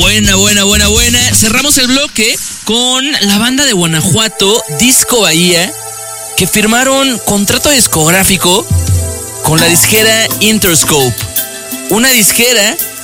Buena. Cerramos el bloque con la banda de Guanajuato, Disco Bahía, que firmaron contrato discográfico con la disquera Interscope. Una disquera